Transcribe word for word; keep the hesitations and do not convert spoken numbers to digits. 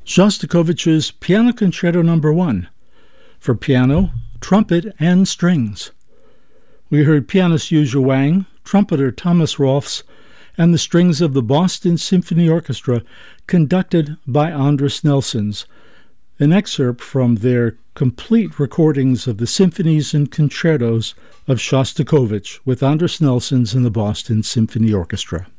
Shostakovich's Piano Concerto Number one for piano, trumpet, and strings. We heard pianist Yu Zhuang, trumpeter Thomas Rolfs, and the strings of the Boston Symphony Orchestra, conducted by Andris Nelsons, an excerpt from their complete recordings of the symphonies and concertos of Shostakovich with Andris Nelsons and the Boston Symphony Orchestra.